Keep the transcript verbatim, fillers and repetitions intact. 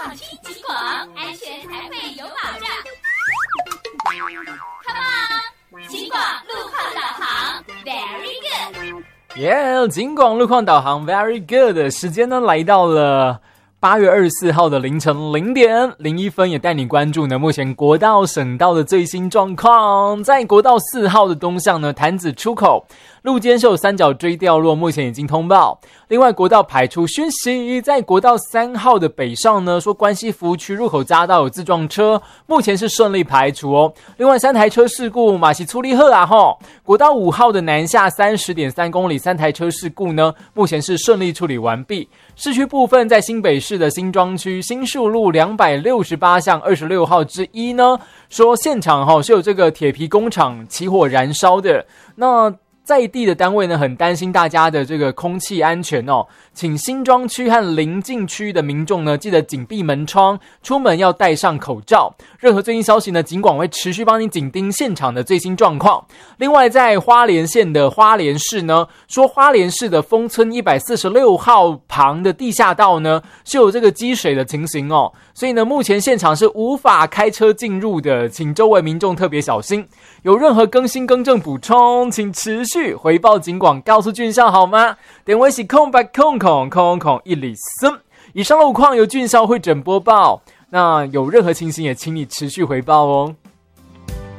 放轻警广，安全才会有保障。Come on， 警广路况导航 ，Very good。 耶、yeah, 警广路况导航 Very good。时间呢来到了八月二十四号的凌晨零点零一分，也带你关注呢目前国道、省道的最新状况。在国道四号的东向呢，潭子出口路肩是有三角锥掉落，目前已经通报。另外，国道排出讯息，在国道三号的北上呢，说关西服务区入口匝道有自撞车，目前是顺利排除哦。另外，三台车事故，马西出力赫啊吼。国道五号的南下三十点三公里，三台车事故呢，目前是顺利处理完毕。市区部分，在新北市的新庄区新树路两百六十八巷二十六号之一呢，说现场哈、哦、是有这个铁皮工厂起火燃烧的。那在地的单位呢，很担心大家的这个空气安全哦，请新庄区和邻近区的民众呢，记得紧闭门窗，出门要戴上口罩。任何最新消息呢，警广会持续帮你紧盯现场的最新状况。另外，在花莲县的花莲市呢，说花莲市的丰村一百四十六号旁的地下道呢，是有这个积水的情形哦，所以呢，目前现场是无法开车进入的，请周围民众特别小心。有任何更新更正补充，请持续回报警广，告诉俊孝好吗？点位是空白空空空空一里森。以上路况由俊孝会诊播报，那有任何情形也请你持续回报哦。